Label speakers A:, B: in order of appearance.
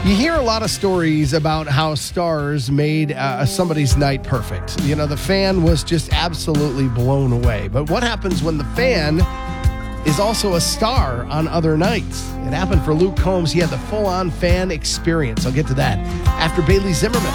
A: You hear a lot of stories about how stars made somebody's night perfect. You know, the fan was just absolutely blown away. But what happens when the fan is also a star on other nights? It happened for Luke Combs. He had the full-on fan experience. I'll get to that after Bailey Zimmerman.